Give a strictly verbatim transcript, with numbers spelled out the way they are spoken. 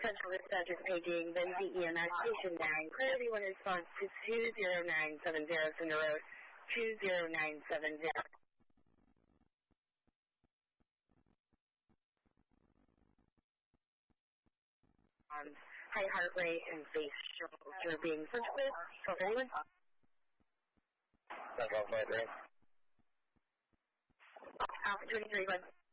Central Dispatcher paging, then the E M S Station nine. Priority one response to two zero nine seven zero, Cinder Road, two zero nine seven zero. Um, high heart rate and facial are being surgical. For anyone? Central five three. Alpha twenty-three, bud.